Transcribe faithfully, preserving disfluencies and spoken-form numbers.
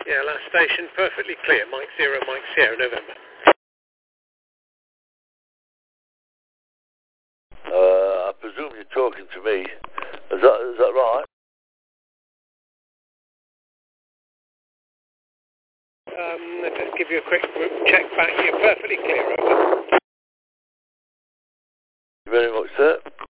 Yeah, last station, perfectly clear. Mike Zero, Mike Sierra, November. Uh, I presume you're talking to me. Is that, is that right? Um, let's just give you a quick check back. You're perfectly clear, over. Thank you very much, sir.